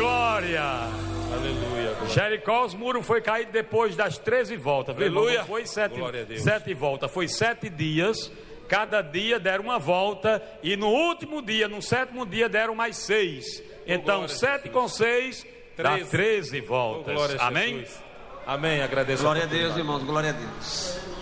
glória. Aleluia. Jericó, os muros foi caído depois das 13 voltas. Aleluia. Não foi sete voltas, foi 7 dias. Cada dia deram uma volta. E no último dia, no 7º dia, deram mais 6. Então 7 com 6 dá 13 voltas. Amém? Amém, agradeço. Glória a Deus, irmãos, glória a Deus.